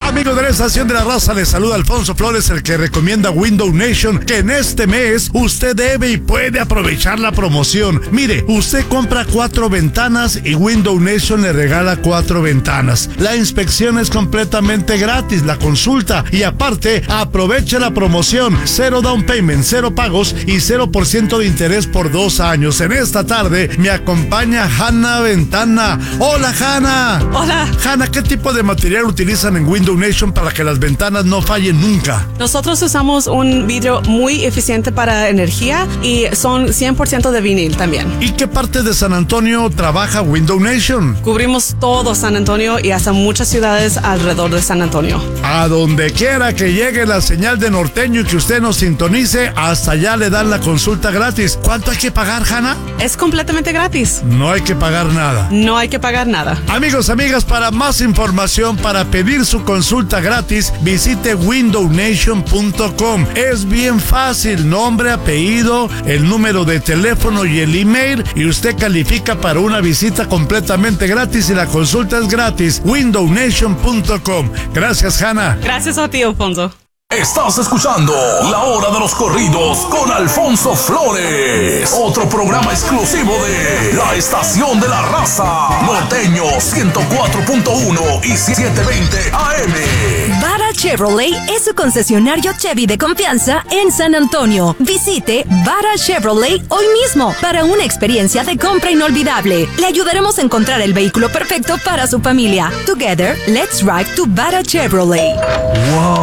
Amigos de la Estación de la Raza, les saluda Alfonso Flores, el que recomienda Window Nation, que en este mes usted debe y puede aprovechar la promoción. Mire, usted compra 4 ventanas y Window Nation le regala 4 ventanas. La inspección es completamente gratis, la consulta, y aparte, aproveche la promoción. 0 down payment, 0 pagos y 0% de interés por 2 años. En esta tarde me acompaña Hanna Ventana. Hola, Hanna. Hola. Hanna, ¿qué tipo de material utilizan en Window Nation para que las ventanas no fallen nunca? Nosotros usamos un vidrio muy eficiente para energía y son 100% de vinil también. ¿Y qué parte de San Antonio trabaja Window Nation? Cubrimos todo San Antonio y hasta muchas ciudades alrededor de San Antonio. A donde quiera que llegue la señal de norteño y que usted nos sintonice, hasta allá le dan la consulta gratis. ¿Cuánto hay que pagar, Hanna? Es completamente gratis. No hay que pagar nada. No hay que pagar nada. Amigos, amigas, para más información, para pedir su consulta gratis, visite windownation.com. Es bien fácil, nombre, apellido, el número de teléfono y el email, y usted califica para una visita completamente gratis y la consulta es gratis. windownation.com. Gracias, Hanna. Gracias a ti, Alfonso. Estás escuchando La Hora de los Corridos con Alfonso Flores, otro programa exclusivo de La Estación de la Raza, Norteño 104.1 y 720 AM. Vara Chevrolet es su concesionario Chevy de confianza en San Antonio. Visite Vara Chevrolet hoy mismo para una experiencia de compra inolvidable. Le ayudaremos a encontrar el vehículo perfecto para su familia. Together, let's ride to Vara Chevrolet. Wow.